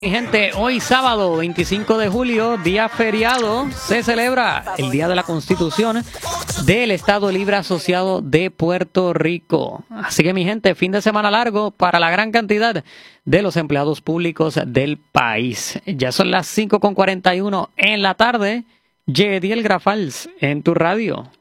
Mi gente, hoy sábado 25 de julio, día feriado, se celebra el Día de la Constitución del Estado Libre Asociado de Puerto Rico. Así que mi gente, fin de semana largo para la gran cantidad de los empleados públicos del país. Ya son las 5:41 en la tarde. Yediel Grafals en tu radio.